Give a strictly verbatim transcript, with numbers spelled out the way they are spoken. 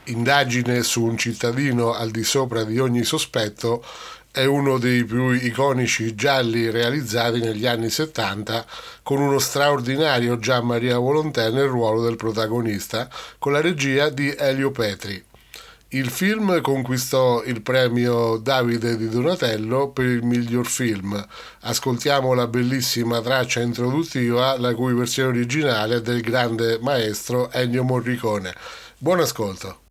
Indagine su un cittadino al di sopra di ogni sospetto è uno dei più iconici gialli realizzati negli anni settanta, con uno straordinario Gian Maria Volontè nel ruolo del protagonista, con la regia di Elio Petri. Il film conquistò il premio Davide di Donatello per il miglior film. Ascoltiamo la bellissima traccia introduttiva, la cui versione originale è del grande maestro Ennio Morricone. Buon ascolto.